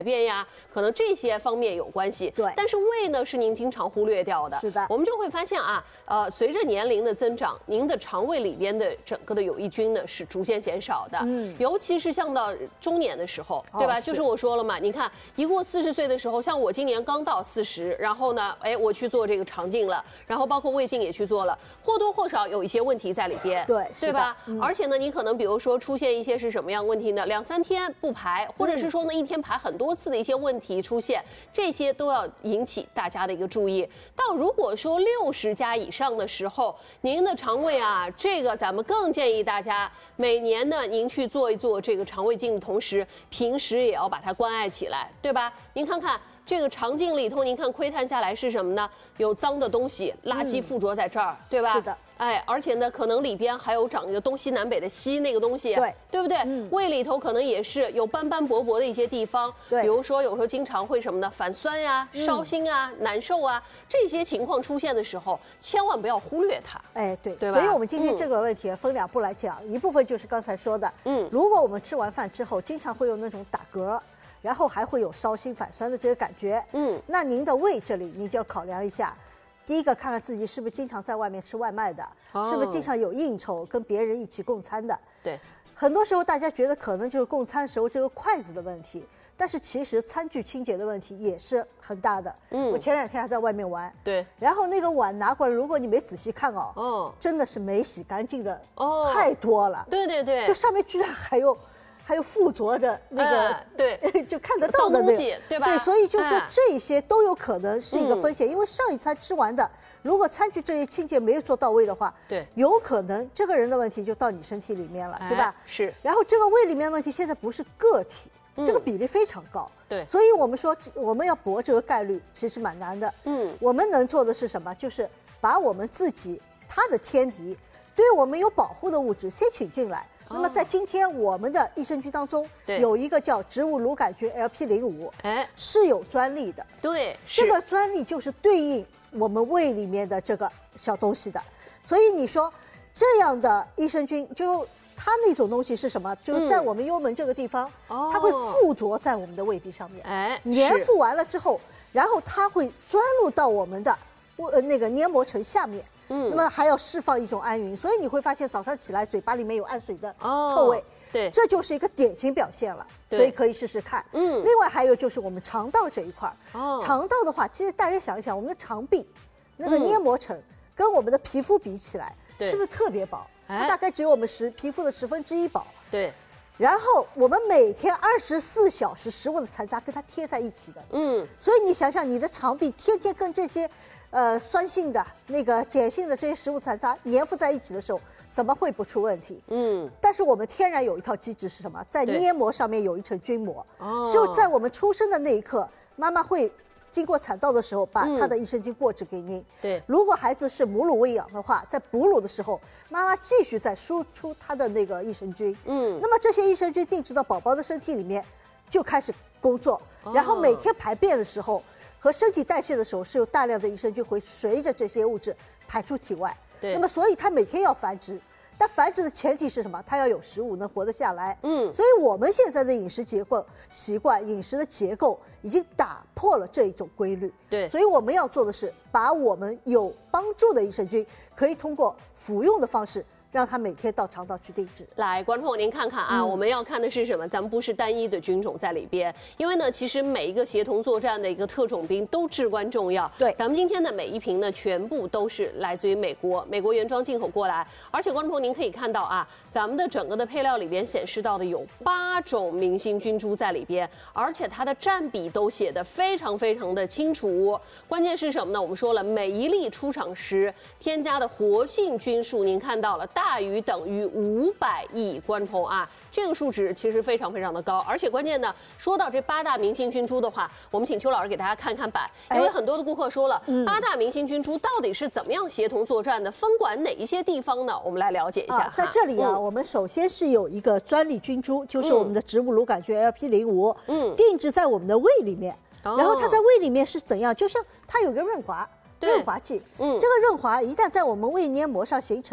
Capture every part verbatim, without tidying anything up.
变呀，可能这些方面有关系。 对， 但是胃呢是您经常忽略掉的。 是的， 我们就会发现啊，呃，随着年龄的增长，您的肠胃里边的整个的有益菌呢是逐渐减少的。嗯，尤其是像到中年的时候，对吧？哦、就是我说了嘛，你看一过四十岁的时候，像我今年刚到四十，然后呢，哎，我去做这个肠镜了，然后包括胃镜也去做了，或多或少有一些问题在里边。 对， 对吧？嗯、而且呢，你可能比如说出现一些是什么样问题呢？两三天不排，或者是说呢一天排很多次的一些问题出现，这些都要引起大家的一个注意。到如果说六十加以上的时候，您的肠胃啊，这个咱们更建议大家每年呢，您去做一做这个肠胃镜的同时，平时也要把它关爱起来，对吧？您看看。这个肠镜里头，您看窥探下来是什么呢？有脏的东西、垃圾附着在这儿，嗯、对吧？ 是的。 哎，而且呢，可能里边还有长一个东西南北的西那个东西， 对， 对不对？嗯、胃里头可能也是有斑斑驳驳的一些地方， 对。 比如说有时候经常会什么呢？反酸呀、烧心啊、嗯、难受啊，这些情况出现的时候，千万不要忽略它。 哎，对， 对吧？ 所以我们今天这个问题分两步来讲，嗯、一部分就是刚才说的，嗯，如果我们吃完饭之后经常会有那种打嗝。然后还会有烧心反酸的这个感觉，嗯，那您的胃这里您就要考量一下，第一个看看自己是不是经常在外面吃外卖的，哦、是不是经常有应酬跟别人一起共餐的。 对， 很多时候大家觉得可能就是共餐时候这个筷子的问题，但是其实餐具清洁的问题也是很大的。嗯，我前两天还在外面玩， 对， 然后那个碗拿过来，如果你没仔细看哦，哦，真的是没洗干净的，哦，太多了。 对对对， 就上面居然还有。还有附着着那个、 呃、对， 就看得到的东西，对吧？ 对，所以就说这些都有可能是一个风险，嗯、因为上一餐吃完的，如果餐具这些清洁没有做到位的话， 对， 有可能这个人的问题就到你身体里面了，哎、对吧？ 是。 然后这个胃里面的问题现在不是个体，嗯、这个比例非常高， 对， 所以我们说我们要搏这个概率其实蛮难的。嗯，我们能做的是什么？就是把我们自己它的天敌，对我们有保护的物质先请进来。那么在今天我们的益生菌当中，有一个叫植物乳杆菌 L P 零五，哎，是有专利的。 对， 这个专利就是对应我们胃里面的这个小东西的。所以你说这样的益生菌，就它那种东西是什么？就是在我们幽门这个地方，嗯、它会附着在我们的胃壁上面，哎，粘附完了之后，然后它会钻入到我们的呃那个黏膜层下面。嗯，那么还要释放一种氨云，所以你会发现早上起来嘴巴里面有氨水的臭味，哦、 对， 这就是一个典型表现了，所以可以试试看。嗯，另外还有就是我们肠道这一块，哦，肠道的话，其实大家想一想，我们的肠壁那个黏膜层跟我们的皮肤比起来，嗯、是不是特别薄？它大概只有我们十皮肤的十分之一薄。 对。 然后我们每天二十四小时食物的残渣跟它贴在一起的，嗯，所以你想想，你的肠壁天天跟这些，呃，酸性的、那个碱性的这些食物残渣粘附在一起的时候，怎么会不出问题？嗯，但是我们天然有一套机制是什么？在黏膜上面有一层菌膜，哦，就在我们出生的那一刻，妈妈会经过产道的时候，把它的益生菌过脂给您。 对， 如果孩子是母乳喂养的话，在哺乳的时候，妈妈继续再输出它的那个益生菌。嗯，那么这些益生菌定植到宝宝的身体里面，就开始工作。然后每天排便的时候和身体代谢的时候，是有大量的益生菌会随着这些物质排出体外。 对， 那么所以它每天要繁殖。但繁殖的前提是什么？它要有食物能活得下来。嗯，所以我们现在的饮食结构习惯、饮食的结构已经打破了这一种规律。 对， 所以我们要做的是，把我们有帮助的益生菌，可以通过服用的方式，让它每天到肠道去定制。 来，观众您看看啊，嗯、我们要看的是什么？咱们不是单一的菌种在里边，因为呢，其实每一个协同作战的一个特种兵都至关重要。 对， 咱们今天的每一瓶呢，全部都是来自于美国，美国原装进口过来。而且观众您可以看到啊，咱们的整个的配料里边显示到的有八种明星菌株在里边，而且它的占比都写得非常非常的清楚。关键是什么呢？我们说了，每一粒出厂时添加的活性菌数，您看到了。大于等于五百亿，观众啊，这个数值其实非常非常的高，而且关键呢，说到这八大明星菌株的话，我们请邱老师给大家看看板，因为很多的顾客说了，哎、八大明星菌株到底是怎么样协同作战的，分管哪一些地方呢？我们来了解一下。 啊、在这里啊、嗯，我们首先是有一个专利菌株，就是我们的植物乳杆菌 L P 零五，嗯，定制在我们的胃里面，哦、然后它在胃里面是怎样？就像它有个润滑。润滑剂，嗯，这个润滑一旦在我们胃黏膜上形成，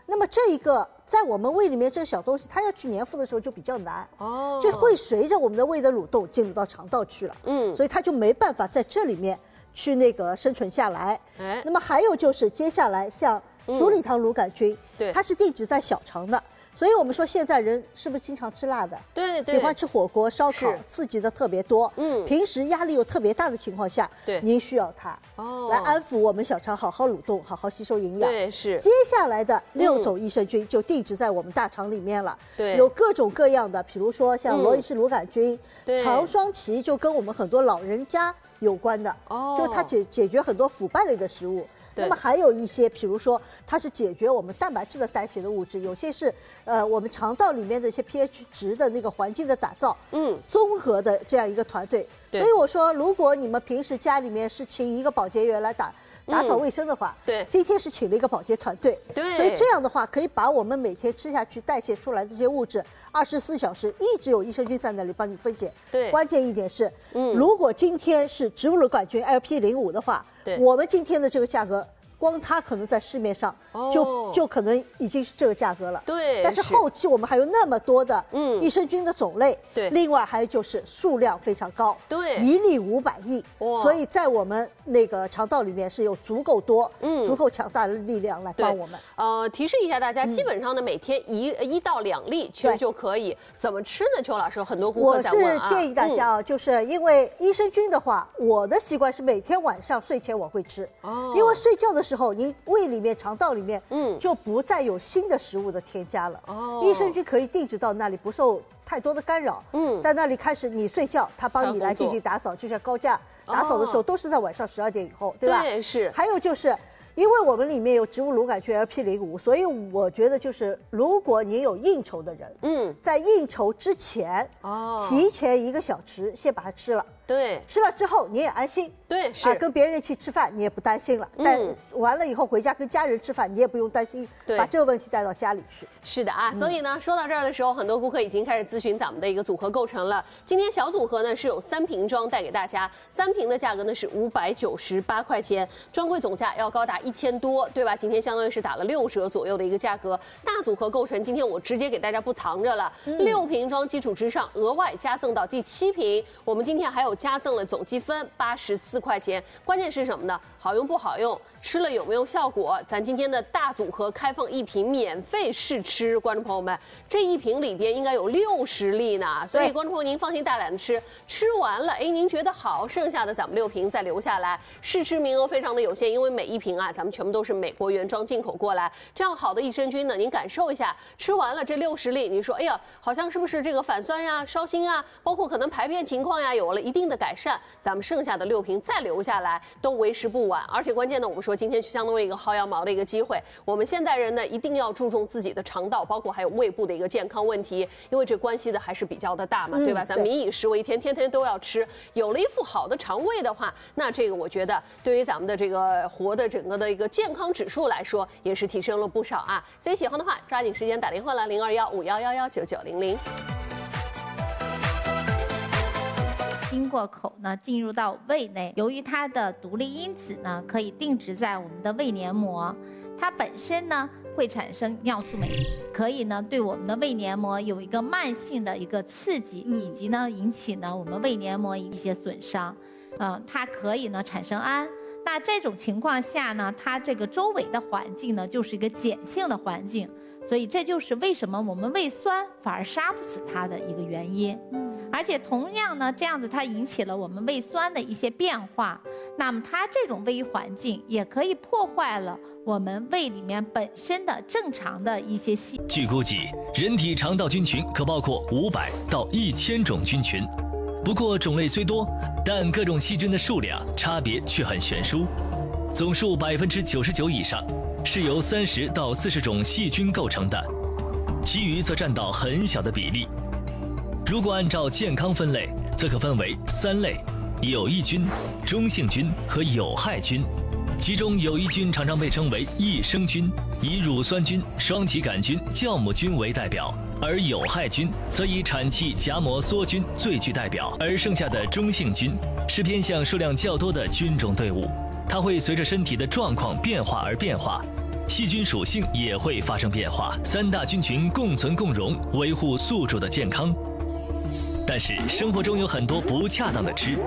那么这一个在我们胃里面这个小东西，它要去粘附的时候就比较难， 哦， 这会随着我们的胃的蠕动进入到肠道去了， 嗯， 所以它就没办法在这里面去那个生存下来。 哎， 那么还有就是接下来像鼠李糖乳杆菌， 对， 它是定植在小肠的。所以我们说现在人是不是经常吃辣的？ 对对， 喜欢吃火锅、烧烤，刺激的特别多。嗯，平时压力又特别大的情况下， 对， 您需要它哦来安抚我们小肠，好好蠕动，好好吸收营养。 对，是。 接下来的六种益生菌就定植在我们大肠里面了。 对， 有各种各样的，比如说像罗伊氏乳杆菌、 对， 肠双歧就跟我们很多老人家有关的，哦，就是它解解决很多腐败类的食物。那么还有一些，比如说它是解决我们蛋白质的代谢的物质，有些是呃我们肠道里面的一些 pH 值的那个环境的打造，嗯，综合的这样一个团队。所以我说，如果你们平时家里面是请一个保洁员来打打扫卫生的话， 对， 今天是请了一个保洁团队， 对， 所以这样的话可以把我们每天吃下去代谢出来的这些物质，二十四小时一直有益生菌在那里帮你分解。 对， 关键一点是，嗯，如果今天是植物乳杆菌 L P 零五的话，对，我们今天的这个价格。光它可能在市面上就、哦、就可能已经是这个价格了， 对。 但是后期我们还有那么多的嗯益生菌的种类， 对。 另外还有就是数量非常高， 对， 一粒五百亿，哇！所以在我们那个肠道里面是有足够多、嗯足够强大的力量来帮我们。 呃，提示一下大家，嗯、基本上呢每天一一到两粒其实就可以。怎么吃呢？邱老师，很多顾客在问啊。 我是建议大家啊，嗯、就是因为益生菌的话，我的习惯是每天晚上睡前我会吃，哦，因为睡觉的时候您胃里面、肠道里面，嗯，就不再有新的食物的添加了。哦，益生菌可以定植到那里，不受太多的干扰。嗯，在那里开始你睡觉，它帮你来进行打扫，就像高架打扫的时候，都是在晚上十二点以后，对吧？ 对，是。 还有就是。因为我们里面有植物乳杆菌 L P 零五，所以我觉得就是，如果你有应酬的人，嗯，在应酬之前，哦，提前一个小时先把它吃了， 对， 吃了之后你也安心， 对，是啊， 跟别人一起吃饭你也不担心了，嗯、但完了以后回家跟家人吃饭你也不用担心， 对， 把这个问题带到家里去。 是的啊，嗯、所以呢，说到这儿的时候，很多顾客已经开始咨询咱们的一个组合构成了。今天小组合呢是有三瓶装带给大家，三瓶的价格呢是五百九十八块钱，专柜总价要高达一千多，对吧？今天相当于是打了六折左右的一个价格，大组合构成，今天我直接给大家不藏着了，嗯、六瓶装基础之上，额外加赠到第七瓶，我们今天还有加赠了总积分八十四块钱。关键是什么呢？好用不好用，吃了有没有效果？咱今天的大组合开放一瓶免费试吃，观众朋友们，这一瓶里边应该有六十粒呢，所以观众朋友您放心大胆的吃，吃完了，哎，您觉得好，剩下的咱们六瓶再留下来，试吃名额非常的有限，因为每一瓶啊，咱们全部都是美国原装进口过来，这样好的益生菌呢，您感受一下，吃完了这六十粒，你说，哎呀，好像是不是这个反酸呀、烧心啊，包括可能排便情况呀，有了一定的改善，咱们剩下的六瓶再留下来，都为时不晚。而且关键呢，我们说今天相当于一个薅羊毛的一个机会，我们现代人呢一定要注重自己的肠道，包括还有胃部的一个健康问题，因为这关系的还是比较的大嘛，嗯、对吧？咱民以食为天，天天都要吃，有了一副好的肠胃的话，那这个我觉得对于咱们的这个活的整个的一个健康指数来说，也是提升了不少啊。所以喜欢的话，抓紧时间打电话了，零二幺五幺幺幺九九零零。 经过口呢，进入到胃内，由于它的独立因子呢，可以定植在我们的胃黏膜，它本身呢会产生尿素酶，可以呢对我们的胃黏膜有一个慢性的一个刺激，嗯、以及呢引起呢我们胃黏膜一些损伤，嗯、呃，它可以呢产生氨。那这种情况下呢，它这个周围的环境呢就是一个碱性的环境，所以这就是为什么我们胃酸反而杀不死它的一个原因。嗯。而且同样呢，这样子它引起了我们胃酸的一些变化，那么它这种胃环境也可以破坏了我们胃里面本身的正常的一些细。 据估计，人体肠道菌群可包括五百到一千种菌群，不过种类虽多，但各种细菌的数量差别却很悬殊，总数百分之九十九以上是由三十到四十种细菌构成的，其余则占到很小的比例。如果按照健康分类，则可分为三类：有益菌、中性菌和有害菌。其中有益菌常常被称为益生菌，以乳酸菌、双歧杆菌、酵母菌为代表；而有害菌则以产气荚膜梭菌最具代表。而剩下的中性菌是偏向数量较多的菌种队伍，它会随着身体的状况变化而变化。 细菌属性也会发生变化，三大菌群共存共荣，维护宿主的健康。但是生活中有很多不恰当的吃，